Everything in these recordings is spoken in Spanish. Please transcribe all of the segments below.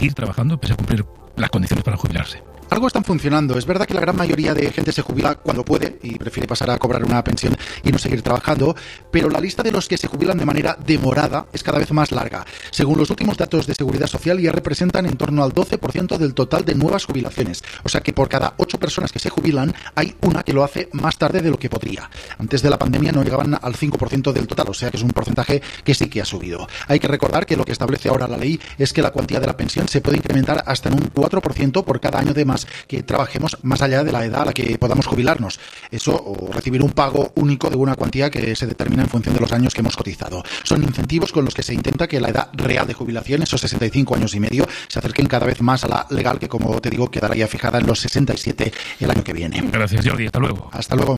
seguir trabajando pese a cumplir las condiciones para jubilarse. Algo están funcionando. Es verdad que la gran mayoría de gente se jubila cuando puede y prefiere pasar a cobrar una pensión y no seguir trabajando, pero la lista de los que se jubilan de manera demorada es cada vez más larga. Según los últimos datos de Seguridad Social, ya representan en torno al 12% del total de nuevas jubilaciones. O sea que por cada 8 personas que se jubilan, hay una que lo hace más tarde de lo que podría. Antes de la pandemia no llegaban al 5% del total, o sea que es un porcentaje que sí que ha subido. Hay que recordar que lo que establece ahora la ley es que la cuantía de la pensión se puede incrementar hasta en un 4% por cada año de más que trabajemos más allá de la edad a la que podamos jubilarnos. Eso o recibir un pago único de una cuantía que se determina en función de los años que hemos cotizado. Son incentivos con los que se intenta que la edad real de jubilación, esos 65 años y medio, se acerquen cada vez más a la legal, que como te digo quedará ya fijada en los 67 el año que viene. Gracias, Jordi. Hasta luego. Hasta luego.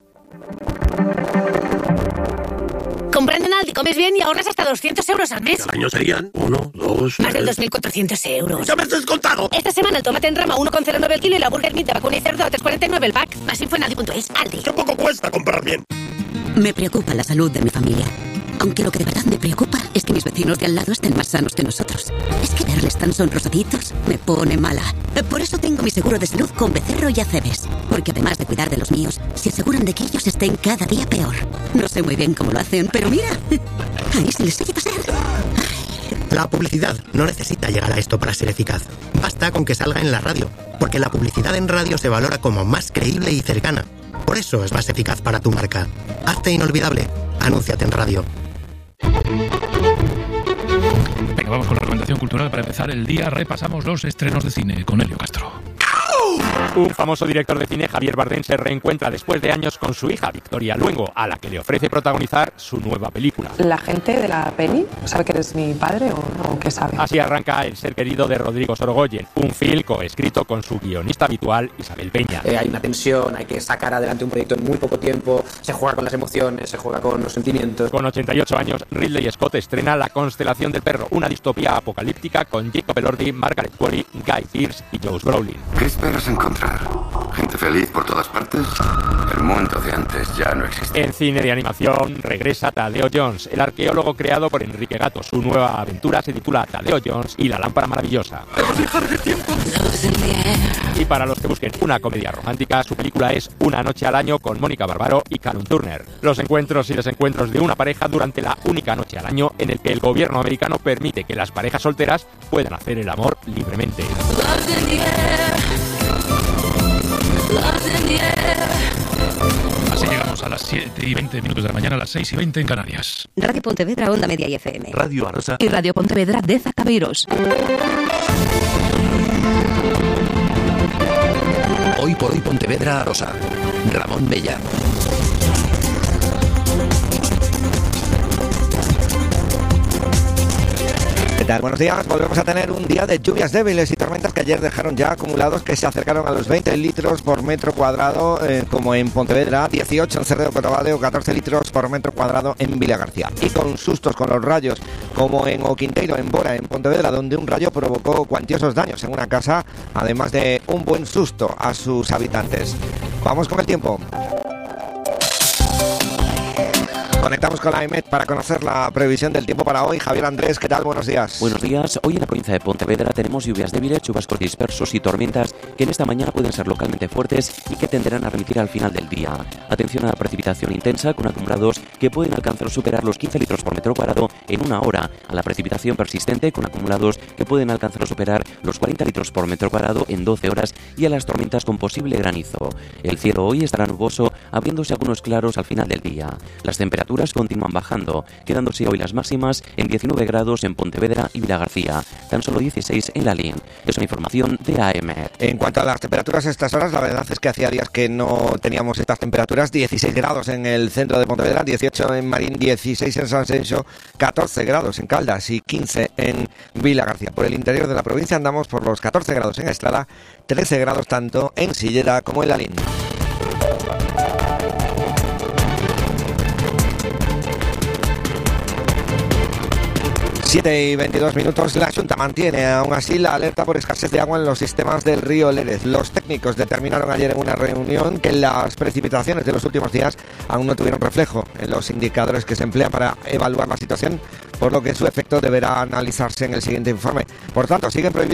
Comprando en Aldi comes bien y ahorras hasta 200 euros al mes. Al año serían 1, 2... Más de 2.400 euros. ¡Ya me has descontado! Esta semana el tomate en rama 1,09 el kilo y la burger meat de vacuna y cerdo a 3,49 el pack. Más info en Aldi.es. Aldi. ¿Qué poco cuesta comprar bien? Me preocupa la salud de mi familia. Aunque lo que de verdad me preocupa es que mis vecinos de al lado estén más sanos que nosotros. Es que verles tan sonrosaditos me pone mala. Por eso tengo mi seguro de salud con Becerro y Acebes. Porque además de cuidar de los míos, se aseguran de que ellos estén cada día peor. No sé muy bien cómo lo hacen, pero mira, ahí se les oye pasar. La publicidad no necesita llegar a esto para ser eficaz. Basta con que salga en la radio, porque la publicidad en radio se valora como más creíble y cercana. Por eso es más eficaz para tu marca. Hazte inolvidable. Anúnciate en radio. Venga, vamos con la recomendación cultural. Para empezar el día repasamos los estrenos de cine con Elio Castro. Un famoso director de cine, Javier Bardem, se reencuentra después de años con su hija, Victoria Luengo, a la que le ofrece protagonizar su nueva película. ¿La gente de la peli sabe que eres mi padre o qué sabe? Así arranca El ser querido de Rodrigo Sorogoyen, un film coescrito con su guionista habitual, Isabel Peña. Hay una tensión, hay que sacar adelante un proyecto en muy poco tiempo, se juega con las emociones, se juega con los sentimientos. Con 88 años, Ridley Scott estrena La constelación del perro, una distopía apocalíptica con Jacob Elordi, Margaret Qualley, Guy Pearce y Josh Brolin. ¿Qué esperas encontrar? ¿Gente feliz por todas partes? El mundo de antes ya no existe. En cine de animación regresa Tadeo Jones, el arqueólogo creado por Enrique Gato. Su nueva aventura se titula Tadeo Jones y la lámpara maravillosa. ¡Debemos viajar de tiempo! Y para los que busquen una comedia romántica, su película es Una noche al año con Mónica Barbaro y Callum Turner. Los encuentros y desencuentros de una pareja durante la única noche al año en el que el gobierno americano permite que las parejas solteras puedan hacer el amor libremente. Así llegamos a las 7:20 de la mañana, a las 6:20 en Canarias. Radio Pontevedra, Onda Media y FM. Radio Arosa. Y Radio Pontevedra de Zacabiros. Hoy por hoy Pontevedra Arosa. Ramón Bella. ¿Qué tal? Buenos días. Volvemos a tener un día de lluvias débiles y tormentas que ayer dejaron ya acumulados que se acercaron a los 20 litros por metro cuadrado, como en Pontevedra, 18 en Cerredo Cotobadeo, 14 litros por metro cuadrado en Vilagarcía. Y con sustos con los rayos, como en Oquinteiro, en Bora, en Pontevedra, donde un rayo provocó cuantiosos daños en una casa, además de un buen susto a sus habitantes. Vamos con el tiempo. Conectamos con la EMET para conocer la previsión del tiempo para hoy. Javier Andrés, ¿qué tal? Buenos días. Buenos días. Hoy en la provincia de Pontevedra tenemos lluvias débiles, chubascos dispersos y tormentas que en esta mañana pueden ser localmente fuertes y que tenderán a remitir al final del día. Atención a la precipitación intensa con acumulados que pueden alcanzar o superar los 15 litros por metro cuadrado en una hora. A la precipitación persistente con acumulados que pueden alcanzar o superar los 40 litros por metro cuadrado en 12 horas y a las tormentas con posible granizo. El cielo hoy estará nuboso, abriéndose algunos claros al final del día. Las temperaturas continúan bajando, quedándose hoy las máximas en 19 grados en Pontevedra y Vilagarcía, tan solo 16 en Lalín. Es una información de AEMET. En cuanto a las temperaturas a estas horas, la verdad es que hacía días que no teníamos estas temperaturas. 16 grados en el centro de Pontevedra, 18 en Marín, 16 en San Senso, 14 grados en Caldas y 15 en Vilagarcía. Por el interior de la provincia andamos por los 14 grados en Estrada, 13 grados tanto en Silleda como en Lalín. Y 22 minutos. La Junta mantiene aún así la alerta por escasez de agua en los sistemas del río Lérez. Los técnicos determinaron ayer en una reunión que las precipitaciones de los últimos días aún no tuvieron reflejo en los indicadores que se emplean para evaluar la situación, por lo que su efecto deberá analizarse en el siguiente informe. Por tanto, siguen prohibidos